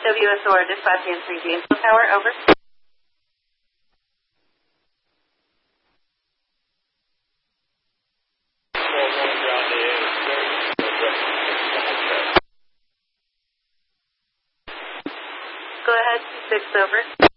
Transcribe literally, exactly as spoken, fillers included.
W S O R dispatch answering Janesville Tower, over. Go ahead, six over.